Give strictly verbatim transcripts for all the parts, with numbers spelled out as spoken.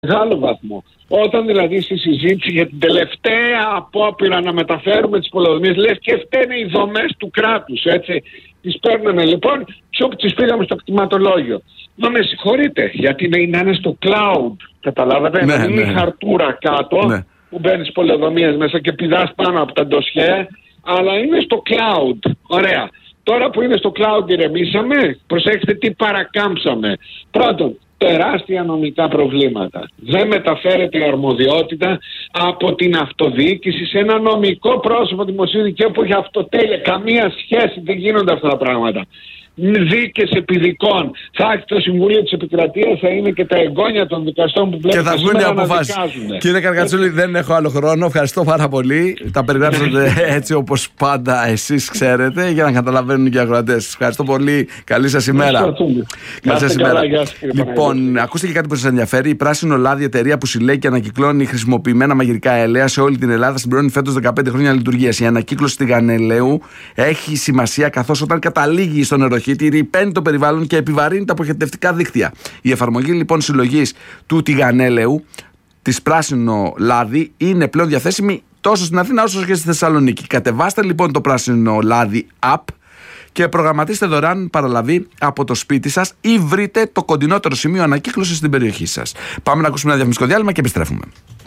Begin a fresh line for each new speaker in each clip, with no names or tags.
μεγάλο βαθμό. Όταν δηλαδή στη συζήτηση για την τελευταία απόπειρα να μεταφέρουμε τις πολεοδομίες, λες και φταίνε οι δομές του κράτους, έτσι. Τις παίρναμε λοιπόν, τσουπ, τις πήγαμε στο κτηματολόγιο. Μα με συγχωρείτε, γιατί να είναι στο cloud, καταλάβατε,
ναι,
να είναι
ναι.
η χαρτούρα κάτω, ναι. που μπαίνει στις πολεοδομίες μέσα και πηδάς πάνω από τα ντοσιέ, αλλά είναι στο cloud. Ωραία. Τώρα που είναι στο cloud ηρεμήσαμε, προσέξτε τι παρακάμψαμε. Πρώτον, τεράστια νομικά προβλήματα. Δεν μεταφέρεται η αρμοδιότητα από την αυτοδιοίκηση σε ένα νομικό πρόσωπο δημοσίου δικαίου που έχει αυτοτέλεια. Καμία σχέση, δεν γίνονται αυτά τα πράγματα. Δίκες επιδικών. Θα έχει το Συμβούλιο της Επικρατείας, θα είναι και τα εγγόνια των δικαστών που βλέπουν
και θα βγουν οι αποφάσεις. Κύριε Καρκατσούλη, δεν έχω άλλο χρόνο. Ευχαριστώ πάρα πολύ. Τα περιγράψατε έτσι όπως πάντα εσείς ξέρετε, για να καταλαβαίνουν και οι ακροατές. Ευχαριστώ πολύ. Καλή σας ημέρα. Καλή σας ημέρα. Λοιπόν, ακούστε και κάτι που σας ενδιαφέρει. Η Πράσινο Λάδι, εταιρεία που συλλέγει και ανακυκλώνει χρησιμοποιημένα μαγειρικά ελαία σε όλη την Ελλάδα, συμπληρώνει φέτος δεκαπέντε χρόνια λειτουργίας. Η ανακύκλωση τηγανελαίου έχει σημασία, καθώς όταν καταλήγει στο νεροχύτη ρυπαίνει το περιβάλλον και επιβαρύνει τα αποχετευτικά δίκτυα. Η εφαρμογή λοιπόν συλλογής του τηγανέλαιου της Πράσινο Λάδι είναι πλέον διαθέσιμη τόσο στην Αθήνα όσο και στη Θεσσαλονίκη. Κατεβάστε λοιπόν το Πράσινο Λάδι app και προγραμματίστε δωρεάν παραλαβή από το σπίτι σας ή βρείτε το κοντινότερο σημείο ανακύκλωσης στην περιοχή σας. Πάμε να ακούσουμε ένα διαφημιστικό διάλειμμα και επιστρέφουμε.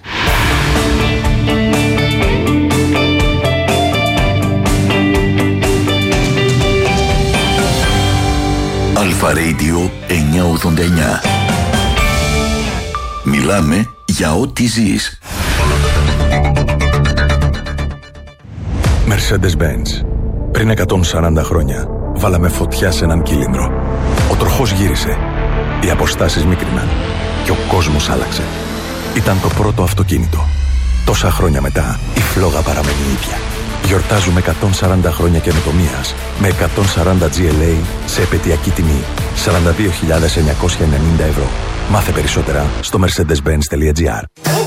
Αλφα Radio εννιακόσια ογδόντα εννιά. Μιλάμε για ό,τι ζεις.
Mercedes-Benz. Πριν εκατόν σαράντα χρόνια βάλαμε φωτιά σε έναν κύλινδρο. Ο τροχός γύρισε. Οι αποστάσεις μίκριναν. Και ο κόσμος άλλαξε. Ήταν το πρώτο αυτοκίνητο. Τόσα χρόνια μετά η φλόγα παραμένει ίδια. Γιορτάζουμε εκατόν σαράντα χρόνια καινοτομίας με εκατόν σαράντα τζι ελ έι σε επαιτειακή τιμή σαράντα δύο χιλιάδες εννιακόσια ενενήντα ευρώ. Μάθε περισσότερα στο mercedes benz τελεία gr.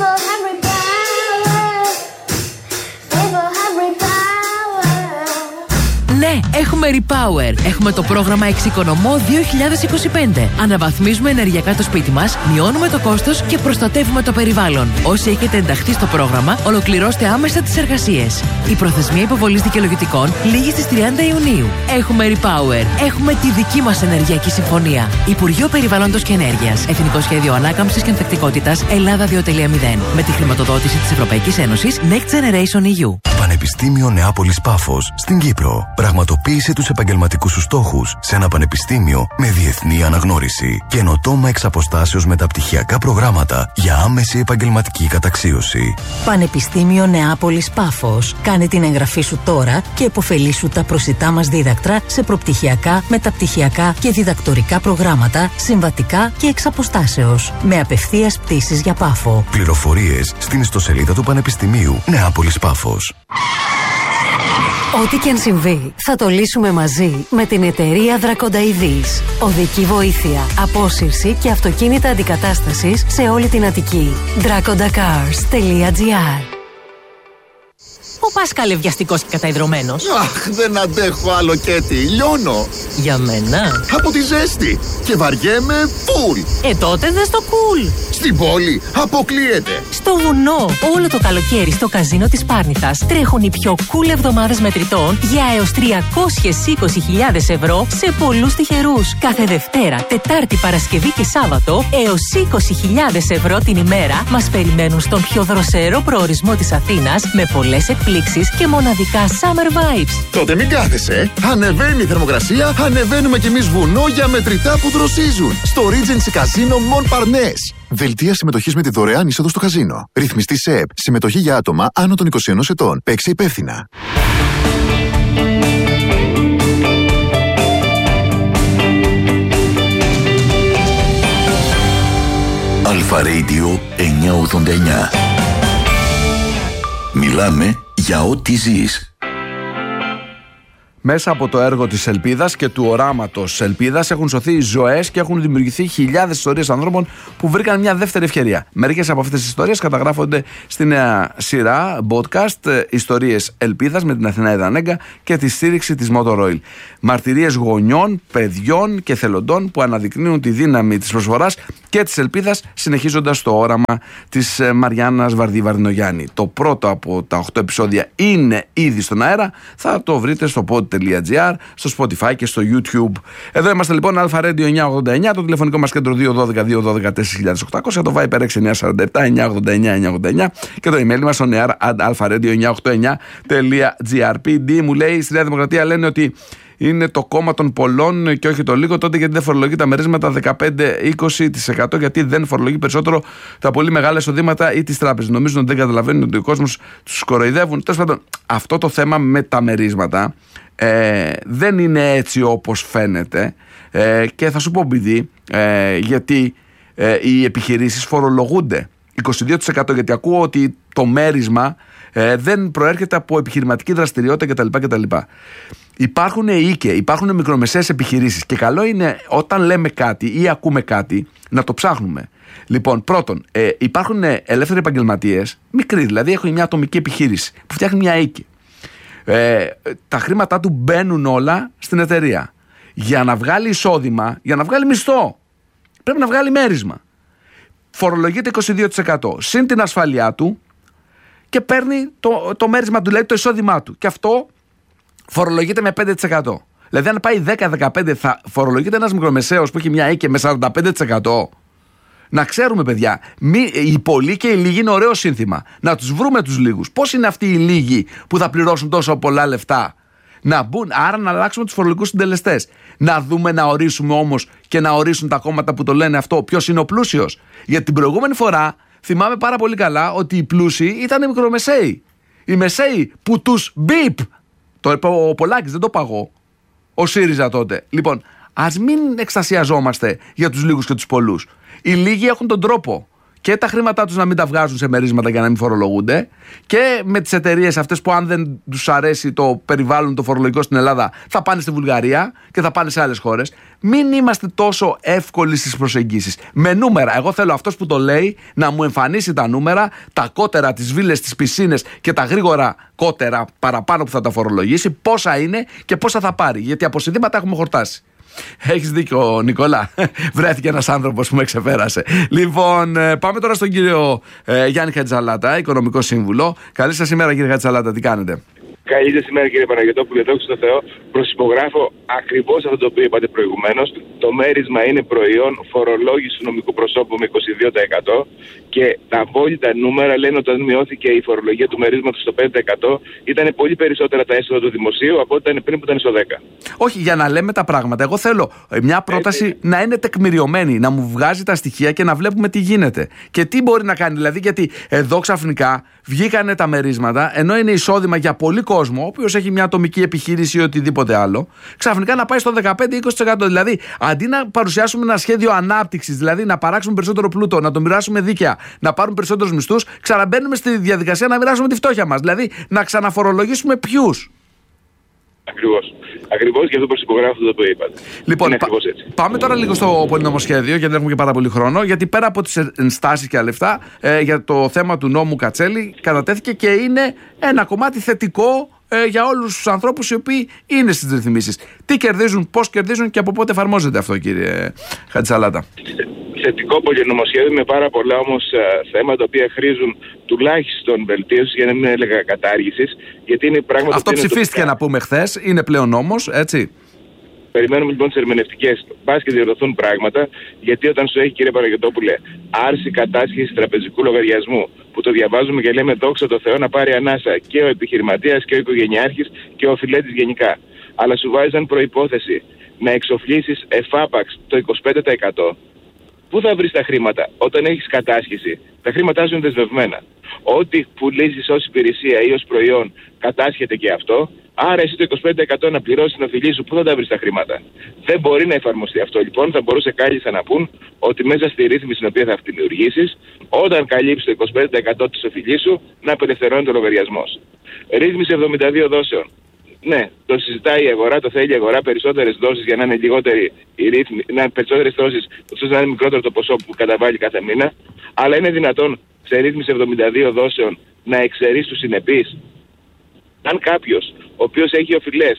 Ναι, έχουμε Repower. Έχουμε το πρόγραμμα Εξοικονομώ δύο χιλιάδες είκοσι πέντε. Αναβαθμίζουμε ενεργειακά το σπίτι μας, μειώνουμε το κόστος και προστατεύουμε το περιβάλλον. Όσοι έχετε ενταχθεί στο πρόγραμμα, ολοκληρώστε άμεσα τις εργασίες. Η προθεσμία υποβολής δικαιολογητικών λήγει στις τριάντα Ιουνίου. Έχουμε Repower. Έχουμε τη δική μας ενεργειακή συμφωνία. Υπουργείο Περιβάλλοντος και Ενέργειας. Εθνικό Σχέδιο Ανάκαμψης και Ανθεκτικότητας Ελλάδα δύο κόμμα μηδέν. Με τη χρηματοδότηση της Ευρωπαϊκής Ένωσης Next Generation ι γιου.
Πανεπιστήμιο Νεάπολης Πάφος στην Κύπρο. Πραγματοποίησε τους επαγγελματικούς σου στόχους σε ένα πανεπιστήμιο με διεθνή αναγνώριση. Καινοτόμα εξ αποστάσεως μεταπτυχιακά προγράμματα για άμεση επαγγελματική καταξίωση.
Πανεπιστήμιο Νεάπολης Πάφος. Κάνε την εγγραφή σου τώρα και επωφελήσου τα προσιτά μας δίδακτρα σε προπτυχιακά, μεταπτυχιακά και διδακτορικά προγράμματα, συμβατικά και εξ αποστάσεως. Με απευθείας πτήσεις για Πάφο.
Πληροφορίες στην ιστοσελίδα του Πανεπιστημίου Νεάπολης Πάφος.
Ό,τι και αν συμβεί, θα το λύσουμε μαζί με την εταιρεία Δρακονταειδής. Οδική βοήθεια, απόσυρση και αυτοκίνητα αντικατάστασης σε όλη την Αττική. δρακοντακάρς τελεία gr.
Πού πας καλευδιαστικός και καταϊδρωμένος?
Αχ, δεν αντέχω άλλο Κέτι, λιώνω.
Για μένα?
Από τη ζέστη και βαριέμαι φουλ.
Ε, τότε δες το cool.
Στην πόλη αποκλείεται.
Στο βουνό, όλο το καλοκαίρι στο καζίνο της Πάρνηθας τρέχουν οι πιο cool εβδομάδες μετρητών για έως τριακόσιες είκοσι χιλιάδες ευρώ σε πολλούς τυχερούς. Κάθε Δευτέρα, Τετάρτη, Παρασκευή και Σάββατο έως είκοσι χιλιάδες ευρώ την ημέρα μας περιμένουν στον πιο δροσερό προορισμό της Αθήνας με πολλές εκπλήξεις και μοναδικά summer vibes.
Τότε μην κάθεσαι. Ανεβαίνει η θερμοκρασία, ανεβαίνουμε κι εμείς βουνό για μετρητά που δροσίζουν. Στο Regency Casino Montparnasse. Δελτία συμμετοχής με τη δωρεάν είσοδο στο καζίνο. Ρυθμιστή ΣΕΠ. Συμμετοχή για άτομα άνω των είκοσι ενός ετών. Παίξε υπεύθυνα.
Αλφα Radio εννιακόσια ογδόντα εννιά. Μιλάμε για ό,τι ζεις.
Μέσα από το έργο της ελπίδας και του οράματος ελπίδας έχουν σωθεί ζωές και έχουν δημιουργηθεί χιλιάδες ιστορίες ανθρώπων που βρήκαν μια δεύτερη ευκαιρία. Μερικές από αυτές τις ιστορίες καταγράφονται στη νέα σειρά podcast Ιστορίες Ελπίδας με την Αθηνά Νέγκα και τη στήριξη της Motor Oil. Μαρτυρίες γονιών, παιδιών και θελοντών που αναδεικνύουν τη δύναμη της προσφοράς και και της ελπίδας, συνεχίζοντας το όραμα της Μαριάννας Βαρδί-Βαρδινογιάννη. Το πρώτο από τα οκτώ επεισόδια είναι ήδη στον αέρα. Θα το βρείτε στο pod τελεία gr, στο Spotify και στο YouTube. Εδώ είμαστε λοιπόν, Αλφα Radio εννιακόσια ογδόντα εννιά, το τηλεφωνικό μας κέντρο δύο ένα δύο δύο ένα δύο τέσσερα χίλια οκτακόσια, το Viper έξι εννιά τέσσερα επτά εννιακόσια ογδόντα εννιά εννιακόσια ογδόντα εννιά και το email μας on air at alpha radio εννιακόσια ογδόντα εννιά τελεία gr. πι ντι μου λέει, στη Νέα Δημοκρατία λένε ότι είναι το κόμμα των πολλών και όχι το λίγο, τότε γιατί δεν φορολογεί τα μερίσματα δεκαπέντε με είκοσι τοις εκατό, γιατί δεν φορολογεί περισσότερο τα πολύ μεγάλα εισοδήματα ή τις τράπεζες. Νομίζουν ότι δεν καταλαβαίνουν ότι ο κόσμος τους κοροϊδεύουν. Τέλος πάντων, αυτό το θέμα με τα μερίσματα ε, δεν είναι έτσι όπως φαίνεται ε, και θα σου πω επειδή, ε, γιατί ε, οι επιχειρήσεις φορολογούνται είκοσι δύο τοις εκατό, γιατί ακούω ότι το μέρισμα ε, δεν προέρχεται από επιχειρηματική δραστηριότητα κτλ. κτλ. Υπάρχουν οίκε, υπάρχουν μικρομεσαίες επιχειρήσεις και καλό είναι όταν λέμε κάτι ή ακούμε κάτι να το ψάχνουμε. Λοιπόν, πρώτον, ε, υπάρχουν ελεύθεροι επαγγελματίες, μικροί δηλαδή, έχουν μια ατομική επιχείρηση που φτιάχνει μια οίκη. Ε, τα χρήματά του μπαίνουν όλα στην εταιρεία. Για να βγάλει εισόδημα, για να βγάλει μισθό, πρέπει να βγάλει μέρισμα. Φορολογείται είκοσι δύο τοις εκατό συν την ασφαλειά του και παίρνει το, το μέρισμα του, δηλαδή το εισόδημά του. Και αυτό φορολογείται με πέντε τοις εκατό. Δηλαδή, αν πάει δέκα με δεκαπέντε τοις εκατό, θα φορολογείται ένας μικρομεσαίος που έχει μια οίκη με σαράντα πέντε τοις εκατό. Να ξέρουμε, παιδιά, μη, οι πολλοί και οι λίγοι είναι ωραίο σύνθημα. Να τους βρούμε τους λίγους. Πώς είναι αυτοί οι λίγοι που θα πληρώσουν τόσο πολλά λεφτά? Να μπουν, άρα να αλλάξουμε τους φορολογικούς συντελεστές. Να δούμε, να ορίσουμε όμως και να ορίσουν τα κόμματα που το λένε αυτό ποιος είναι ο πλούσιος. Γιατί την προηγούμενη φορά θυμάμαι πάρα πολύ καλά ότι οι πλούσιοι ήταν οι μικρομεσαίοι. Οι μεσαίοι που τους μπιπ. Το είπε ο Πολάκης, δεν το παγώ. Ο ΣΥΡΙΖΑ τότε. Λοιπόν, ας μην εκστασιαζόμαστε για τους λίγους και τους πολλούς. Οι λίγοι έχουν τον τρόπο και τα χρήματά τους να μην τα βγάζουν σε μερίσματα για να μην φορολογούνται, και με τις εταιρείες αυτές που, αν δεν τους αρέσει το περιβάλλον το φορολογικό στην Ελλάδα, θα πάνε στη Βουλγαρία και θα πάνε σε άλλες χώρες. Μην είμαστε τόσο εύκολοι στις προσεγγίσεις. Με νούμερα. Εγώ θέλω αυτός που το λέει να μου εμφανίσει τα νούμερα, τα κότερα, τις βίλες, τις πισίνες και τα γρήγορα κότερα παραπάνω που θα τα φορολογήσει, πόσα είναι και πόσα θα πάρει. Γιατί από συνθήματα έχουμε χορτάσει. Έχεις δίκιο, Νικόλα. Βρέθηκε ένας άνθρωπος που με ξεπέρασε. Λοιπόν, πάμε τώρα στον κύριο ε, Γιάννη Χατζαλάτα, οικονομικό σύμβουλο. Καλή σας ημέρα, κύριε Χατζαλάτα, τι κάνετε?
Καλή σας ημέρα, κύριε Παναγιωτόπουλε, δόξα τω Θεώ. Προσυπογράφω ακριβώς αυτό το οποίο είπατε προηγουμένως. Το μέρισμα είναι προϊόν φορολόγηση του νομικού προσώπου με είκοσι δύο τοις εκατό και τα απόλυτα νούμερα λένε ότι όταν μειώθηκε η φορολογία του μερίσματος στο πέντε τοις εκατό ήταν πολύ περισσότερα τα έσοδα του δημοσίου από ό,τι ήταν πριν που ήταν στο δέκα τοις εκατό.
Όχι, για να λέμε τα πράγματα. Εγώ θέλω μια πρόταση Έτσι. να είναι τεκμηριωμένη, να μου βγάζει τα στοιχεία και να βλέπουμε τι γίνεται. Και τι μπορεί να κάνει, δηλαδή, γιατί εδώ ξαφνικά βγήκανε τα μερίσματα, ενώ είναι εισόδημα για πολύ κόσμο, ο οποίος έχει μια ατομική επιχείρηση ή οτιδήποτε άλλο, ξαφνικά να πάει στο δεκαπέντε με είκοσι τοις εκατό. Δηλαδή, αντί να παρουσιάσουμε ένα σχέδιο ανάπτυξης, δηλαδή να παράξουμε περισσότερο πλούτο, να το μοιράσουμε δίκαια, να πάρουμε περισσότερους μισθούς, ξαναμπαίνουμε στη διαδικασία να μοιράσουμε τη φτώχεια μας. Δηλαδή, να ξαναφορολογήσουμε ποιους.
Ακριβώς. Ακριβώς, και αυτό προσυπογράφω αυτό που είπατε.
Λοιπόν, πα, πάμε τώρα λίγο στο πολυνομοσχέδιο, γιατί δεν έχουμε και πάρα πολύ χρόνο. Γιατί πέρα από τις ενστάσεις και λεφτά, ε, για το θέμα του νόμου Κατσέλη, κατατέθηκε και είναι ένα κομμάτι θετικό ε, για όλους τους ανθρώπους οι οποίοι είναι στις ρυθμίσεις. Τι κερδίζουν, πώς κερδίζουν και από πότε εφαρμόζεται αυτό, κύριε Χατζαλάτα?
Θετικό πολυνομοσχέδιο με πάρα πολλά όμως θέματα τα οποία χρήζουν τουλάχιστον βελτίωση, για να μην έλεγα κατάργησης, γιατί είναι πράγματα.
Αυτό ψηφίστηκε το... να πούμε χθες, είναι πλέον νόμος, έτσι.
Περιμένουμε λοιπόν τις ερμηνευτικές, πας και διορθωθούν πράγματα, γιατί όταν σου έχει, κύριε Παναγιωτόπουλε, άρση κατάσχεση τραπεζικού λογαριασμού, που το διαβάζουμε και λέμε δόξα τω Θεώ να πάρει ανάσα και ο επιχειρηματίας και ο οικογενειάρχης και ο οφειλέτης γενικά. Αλλά σου βάζει σαν προϋπόθεση να εξοφλήσεις εφάπαξ το είκοσι πέντε τοις εκατό. Πού θα βρεις τα χρήματα όταν έχεις κατάσχεση? Τα χρήματά σου είναι δεσμευμένα. Ό,τι πουλήσεις ως υπηρεσία ή ως προϊόν κατάσχεται και αυτό. Άρα εσύ το είκοσι πέντε τοις εκατό να πληρώσεις την οφειλή σου, πού θα τα βρεις τα χρήματα? Δεν μπορεί να εφαρμοστεί αυτό. Λοιπόν, θα μπορούσε κάλλιστα να πούν ότι μέσα στη ρύθμιση την οποία θα δημιουργήσεις, όταν καλύψεις το είκοσι πέντε τοις εκατό της οφειλής σου, να απελευθερώνεται ο λογαριασμός. Ρύθμιση εβδομήντα δύο δόσεων. Ναι, το συζητάει η αγορά, το θέλει η αγορά, περισσότερες δόσεις για να είναι λιγότερη η ρύθμιση, να περισσότερες δόσεις, ώστε να είναι μικρότερο το ποσό που καταβάλει κάθε μήνα. Αλλά είναι δυνατόν σε ρύθμιση εβδομήντα δύο δόσεων να εξαιρείς τους συνεπείς? Αν κάποιος, ο οποίος έχει οφειλές,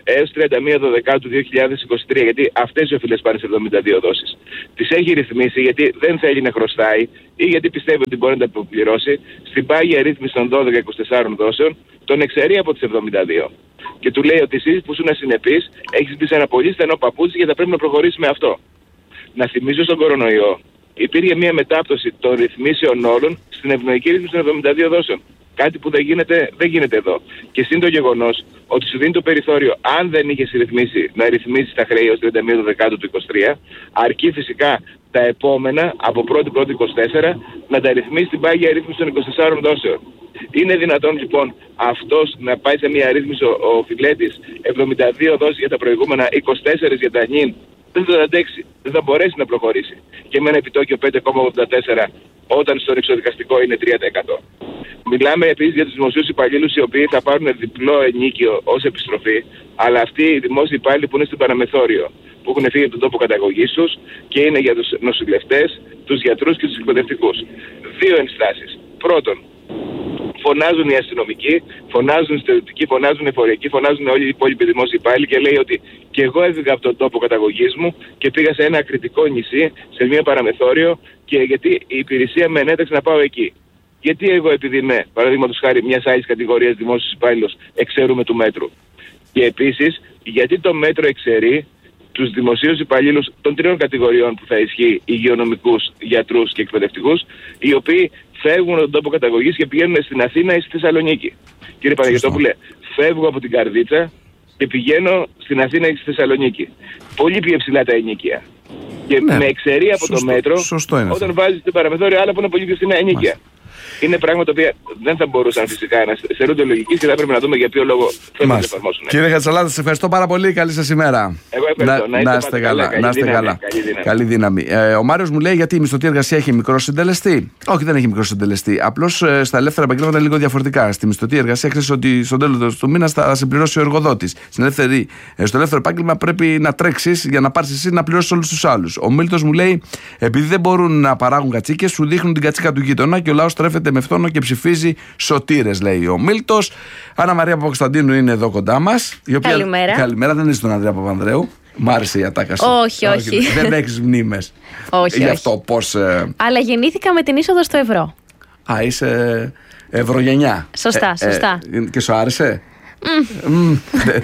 έως τριάντα μία Δεκεμβρίου του δύο χιλιάδες είκοσι τρία, γιατί αυτές οι οφειλές πάνε σε εβδομήντα δύο δόσεις. Τις έχει ρυθμίσει γιατί δεν θέλει να χρωστάει ή γιατί πιστεύει ότι μπορεί να τα αποπληρώσει. Στην πάγια ρύθμιση των δώδεκα είκοσι τέσσερα δόσεων τον εξαιρεί από τις εβδομήντα δύο. Και του λέει ότι εσύ που ήσουν ασυνεπής έχεις μπει σε ένα πολύ στενό παπούτσι και θα πρέπει να προχωρήσει με αυτό. Να θυμίζω στον κορονοϊό, υπήρχε μια μετάπτωση των ρυθμίσεων όλων στην ευνοϊκή ρύθμιση των εβδομήντα δύο δόσεων. Κάτι που δεν γίνεται, δεν γίνεται εδώ. Και συν το γεγονός ότι σου δίνει το περιθώριο, αν δεν είχες ρυθμίσει, να ρυθμίσεις τα χρέη ως τριάντα μία Δεκεμβρίου του είκοσι τρία, αρκεί φυσικά τα επόμενα, από πρώτη πρώτη είκοσι τέσσερα, να τα ρυθμίσει στην πάγια ρύθμιση των είκοσι τεσσάρων δόσεων. Είναι δυνατόν λοιπόν αυτός να πάει σε μια ρύθμιση ο φιλέτης εβδομήντα δύο δόσεις για τα προηγούμενα, είκοσι τέσσερα για τα νυν? Δεν θα αντέξει, δεν θα μπορέσει να προχωρήσει. Και με ένα επιτόκιο πέντε κόμμα ογδόντα τέσσερα όταν στον εξωδικαστικό είναι τρία τοις εκατό. Μιλάμε επίσης για τους δημοσίους υπαλλήλους οι οποίοι θα πάρουν διπλό ενίκιο ως επιστροφή, αλλά αυτοί οι δημόσιοι υπάλληλοι που είναι στην παραμεθόριο, που έχουν φύγει από τον τόπο καταγωγής τους και είναι για τους νοσηλευτές, τους γιατρούς και τους εκπαιδευτικούς. Δύο ενστάσεις. Πρώτον, φωνάζουν οι αστυνομικοί, φωνάζουν οι στρατιωτικοί, φωνάζουν οι εφοριακοί, φωνάζουν όλοι οι υπόλοιποι δημόσιοι υπάλληλοι και λέει ότι και εγώ έφυγα από τον τόπο καταγωγής μου και πήγα σε ένα ακριτικό νησί, σε μια παραμεθόριο, και γιατί η υπηρεσία με ενέταξε να πάω εκεί. Γιατί εγώ, επειδή είμαι, παραδείγματος χάρη, μιας άλλης κατηγορίας δημόσιος υπάλληλος, εξαιρούμε του μέτρου? Και επίσης, γιατί το μέτρο εξαιρεί τους δημοσίους υπαλλήλους των τριών κατηγοριών που θα ισχύει, υγειονομικούς, γιατρούς και εκπαιδευτικούς, οι οποίοι φεύγουν από τον τόπο καταγωγής και πηγαίνουν στην Αθήνα ή στη Θεσσαλονίκη. Κύριε Παναγιωτόπουλε, φεύγω από την Καρδίτσα και πηγαίνω στην Αθήνα ή στη Θεσσαλονίκη. Πολύ πιο υψηλά τα ενοίκια. Και ναι, με εξαιρεί από σωστό, το μέτρο όταν βάζει την παραμεθόριο άλλα που είναι πολύ πιο φθηνά ενοίκια. Είναι πράγματα που δεν θα μπορούσαν φυσικά να στερούνται λογικής και θα πρέπει να δούμε για ποιο λόγο θέλουν να εφαρμόσουν.
Κύριε Χατζησαλάτη, σας ευχαριστώ πάρα πολύ. Καλή σας ημέρα.
Εγώ ευχαριστώ. Να, να είστε καλά.
καλά. Να είστε καλά. Καλή δύναμη. Καλή δύναμη. Ε, ο Μάριος μου λέει γιατί η μισθωτή εργασία έχει μικρό συντελεστή. Όχι, δεν έχει μικρό συντελεστή. Απλώς ε, στα ελεύθερα επαγγέλματα είναι λίγο διαφορετικά. Στη μισθωτή εργασία ξέρεις ότι στο τέλος του μήνα θα συμπληρώσει ο εργοδότης. Ελεύθερη, ε, στο ελεύθερο επάγγελμα πρέπει να τρέξεις για να πάρεις εσύ να πληρώσεις όλους τους άλλους. Ο Μίλτος μου λέει επειδή δεν μπορούν να παράγουν κατσίκες, σου δείχνουν την κατσίκα του γείτονα και ο λαός τρέφεται με φθόνο και ψηφίζει σωτήρες, λέει ο Μίλτος. Άννα Μαρία Παπακοσταντίνου είναι εδώ κοντά μας. Οποία...
Καλημέρα.
Καλημέρα, δεν είσαι τον Ανδρέα Παπανδρέου. Μ' άρεσε η ατάκα σου.
Όχι, όχι. όχι.
Δεν έχεις μνήμες.
όχι.
Γι'
όχι.
αυτό πώς. Ε...
Αλλά γεννήθηκα με την είσοδο στο ευρώ.
Α, είσαι ευρωγενιά.
Σωστά, ε, σωστά.
Ε, και σου άρεσε?
Mm. Mm.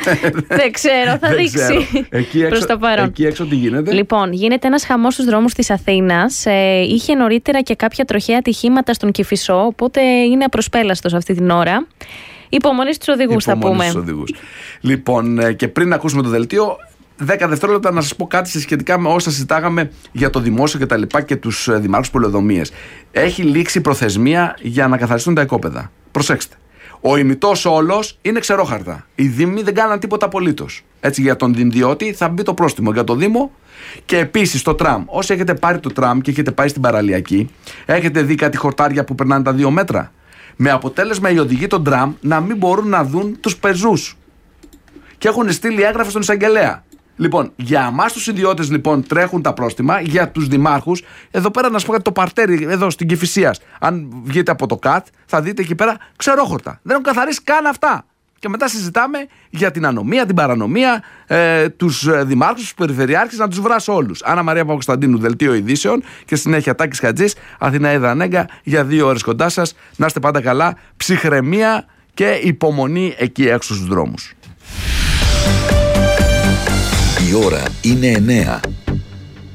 Δεν ξέρω, θα δείξει. Ξέρω.
Εκεί, έξω, εκεί έξω τι γίνεται?
Λοιπόν, γίνεται ένας χαμός στους δρόμους της Αθήνας. ε, Είχε νωρίτερα και κάποια τροχαία ατυχήματα στον Κηφισό, οπότε είναι απροσπέλαστος αυτή την ώρα. Υπομονή στους οδηγούς, θα πούμε.
Στους οδηγούς. Λοιπόν, ε, και πριν ακούσουμε το δελτίο, δέκα δευτερόλεπτα να σας πω κάτι σχετικά με όσα συζητάγαμε για το δημόσιο και τα λοιπά και τους δημάρχους πολεοδομίες. Έχει λήξει προθεσμία για να καθαριστούν τα οικόπεδα. Προσέξτε. Ο ημιτός όλος είναι ξερόχαρτα. Οι δήμοι δεν κάναν τίποτα απολύτως. Έτσι, για τον ιδιώτη θα μπει το πρόστιμο για το Δήμο. Και επίσης το τραμ. Όσοι έχετε πάρει το τραμ και έχετε πάει στην παραλιακή, έχετε δει κάτι χορτάρια που περνάνε τα δύο μέτρα. Με αποτέλεσμα οι οδηγοί των τραμ να μην μπορούν να δουν τους πεζούς. Και έχουν στείλει έγγραφα στον εισαγγελέα. Λοιπόν, για εμάς τους ιδιώτες λοιπόν τρέχουν τα πρόστιμα, για τους δημάρχους. Εδώ πέρα να σου πω κάτι, το παρτέρι εδώ στην Κηφισίας. Αν βγείτε από το ΚΑΤ, θα δείτε εκεί πέρα ξερόχορτα. Δεν έχουν καθαρίσει καν αυτά. Και μετά συζητάμε για την ανομία, την παρανομία, ε, τους δημάρχους, τους περιφερειάρχες, να τους βράσω όλους. Άννα Μαρία Παπακοσταντίνου, δελτίο ειδήσεων, και συνέχεια Τάκης Χατζής, Αθηναίδα Ανέγκα, για δύο ώρες κοντά σας. Να είστε πάντα καλά, ψυχραιμία και υπομονή εκεί έξω στους δρόμους.
Η ώρα είναι εννέα.